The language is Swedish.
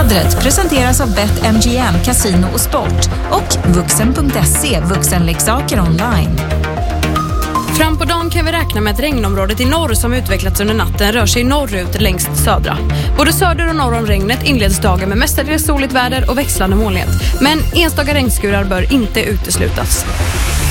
Vädret presenteras av BetMGM, Casino och Sport och Vuxen.se, vuxenleksaker online. Fram på dagen kan vi räkna med att regnområdet i norr som utvecklats under natten rör sig norrut längst södra. Både söder och norr om regnet inleds dagen med mestadels soligt väder och växlande molnighet. Men enstaka regnskurar bör inte uteslutas.